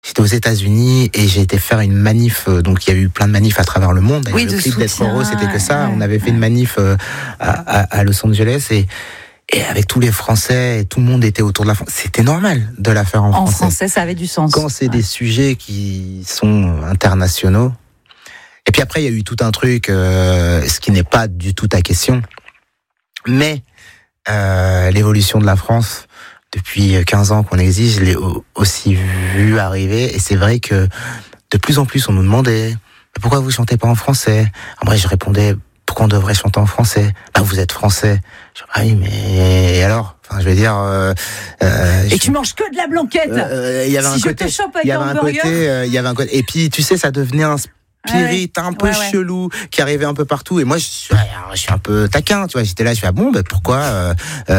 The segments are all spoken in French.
j'étais aux États-Unis et j'ai été faire une manif. Donc il y a eu plein de manifs à travers le monde. Oui, le de clip d'être soutien, heureux, c'était que ça. ouais. On avait fait une manif à Los Angeles et avec tous les Français, tout le monde était autour de la France. C'était normal de la faire en français. En français, ça avait du sens. Quand c'est des sujets qui sont internationaux. Et puis après, il y a eu tout un truc, ce qui n'est pas du tout ta question, mais l'évolution de la France, depuis 15 ans qu'on existe, je l'ai aussi vu arriver. Et c'est vrai que de plus en plus, on nous demandait « Pourquoi vous chantez pas en français ?» Après, je répondais « Pourquoi on devrait chanter en français ?»« Bah, vous êtes français. » Je dis « Ah oui, mais alors ?» Enfin, je veux dire... et tu manges que de la blanquette. Il y avait si je te chope avec un il y avait un côté. Et puis, tu sais, ça devenait un spirit un peu chelou qui arrivait un peu partout. Et moi, je suis un peu taquin, tu vois. J'étais là, je fais bon, pourquoi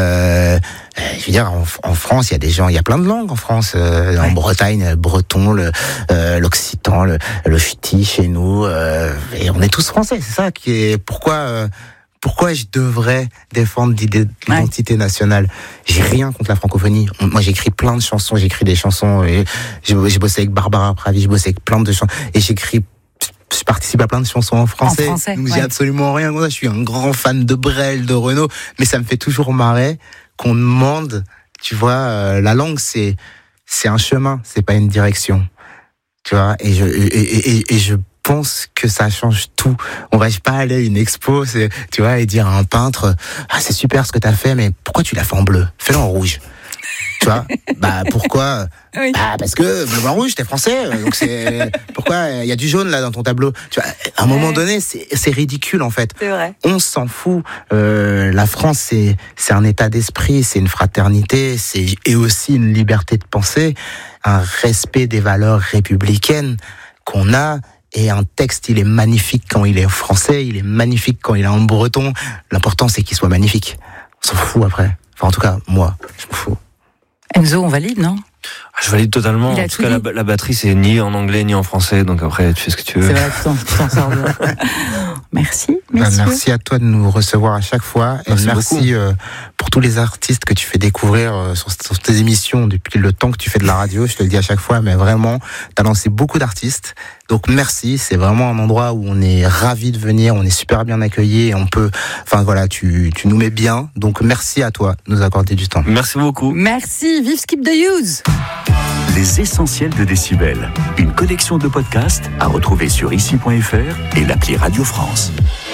je veux dire, en France, il y a des gens, il y a plein de langues en France. En Bretagne, le breton, l'occitan, le ch'ti chez nous. Et on est tous français. C'est ça qui est pourquoi je devrais défendre l'identité nationale? J'ai rien contre la francophonie. Moi, j'écris plein de chansons. J'écris des chansons. Et j'ai bossé avec Barbara Pravi. J'ai bossé avec plein de chansons. Et je participe à plein de chansons en français. Donc j'ai absolument rien contre ça. Je suis un grand fan de Brel, de Renaud. Mais ça me fait toujours marrer qu'on demande, tu vois, la langue, c'est un chemin. C'est pas une direction. Tu vois, et je pense que ça change tout. On va pas aller à une expo, tu vois, et dire à un peintre, ah, c'est super ce que t'as fait, mais pourquoi tu l'as fait en bleu? Fais-le en rouge. Tu vois? Bah, pourquoi? Oui. Bah, parce que bleu, blanc, rouge, t'es français, donc pourquoi il y a du jaune là dans ton tableau? Tu vois, à un moment donné, c'est ridicule, en fait. C'est vrai. On s'en fout. La France, c'est un état d'esprit, c'est une fraternité, et aussi une liberté de penser, un respect des valeurs républicaines qu'on a. Et un texte, il est magnifique quand il est en français, il est magnifique quand il est en breton. L'important, c'est qu'il soit magnifique. On s'en fout après. Enfin, en tout cas, moi, je m'en fous. Enzo, on valide, non? Je valide totalement. En tout cas, la batterie, c'est ni en anglais, ni en français. Donc après, tu fais ce que tu veux. C'est vrai, tu t'en sors bien. Merci, messieurs. Merci à toi de nous recevoir à chaque fois. Et merci pour tous les artistes que tu fais découvrir sur tes émissions depuis le temps que tu fais de la radio. Je te le dis à chaque fois, mais vraiment, t'as lancé beaucoup d'artistes. Donc merci, c'est vraiment un endroit où on est ravis de venir, on est super bien accueillis et on peut, enfin voilà, tu nous mets bien. Donc merci à toi de nous accorder du temps. Merci beaucoup. Merci, vive Skip the Use. Les essentiels de Décibel, une collection de podcasts à retrouver sur ici.fr et l'appli Radio France.